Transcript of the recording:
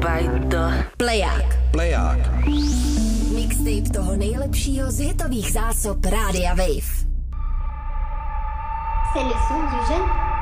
Pleják. Mixtape toho nejlepšího z hitových zásob Rádia Wave. C'est le son du jeune